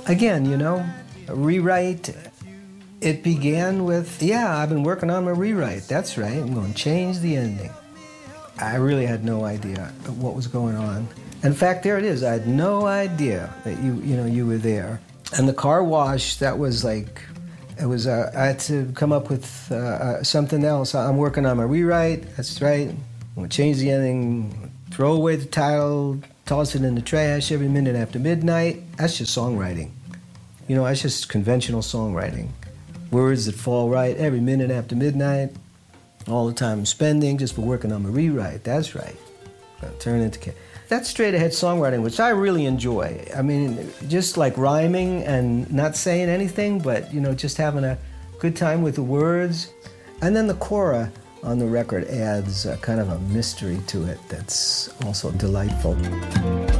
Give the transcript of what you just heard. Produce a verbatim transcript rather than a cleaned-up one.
Again, you know, a rewrite. It began with, yeah, I've been working on my rewrite. That's right, I'm going to change the ending. I really had no idea what was going on. In fact, there it is. I had no idea that you, you know, you were there. And the car wash, that was like, it was. Uh, I had to come up with uh, uh, something else. I'm working on my rewrite. That's right. I'm going to change the ending, throw away the title, toss it in the trash every minute after midnight. That's just songwriting. You know, that's just conventional songwriting. Words that fall right every minute after midnight. All the time I'm spending just for working on my rewrite. That's right. Turn into ca- That's straight ahead songwriting, which I really enjoy. I mean, just like rhyming and not saying anything, but you know, just having a good time with the words. And then the kora on the record adds a kind of a mystery to it that's also delightful.